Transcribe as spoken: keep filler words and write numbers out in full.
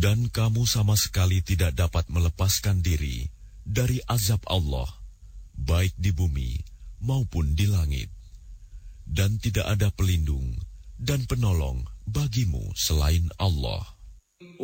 Dan kamu sama sekali tidak dapat melepaskan diri dari azab Allah, baik di bumi maupun di langit. Dan tidak ada pelindung dan penolong bagimu selain Allah.